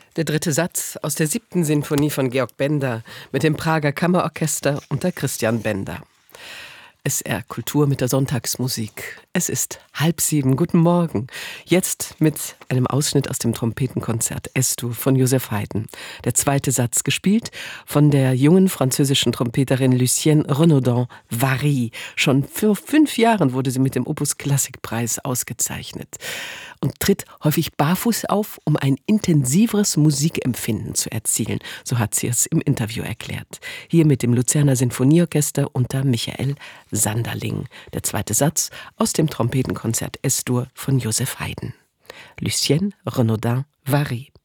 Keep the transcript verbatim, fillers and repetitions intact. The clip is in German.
Der dritte Satz aus der siebten Sinfonie von Georg Benda mit dem Prager Kammerorchester unter Christian Benda. S R Kultur mit der Sonntagsmusik. Es ist halb sieben. Guten Morgen. Jetzt mit einem Ausschnitt aus dem Trompetenkonzert Es-Dur von Joseph Haydn. Der zweite Satz gespielt von der jungen französischen Trompeterin Lucienne Renaudin-Vary. Schon vor fünf Jahren wurde sie mit dem Opus Klassikpreis ausgezeichnet und tritt häufig barfuß auf, um ein intensiveres Musikempfinden zu erzielen. So hat sie es im Interview erklärt. Hier mit dem Luzerner Sinfonieorchester unter Michael Sanderling. Der zweite Satz aus dem Trompetenkonzert Es-Dur von Joseph Haydn. Lucienne Renaudin-Vary.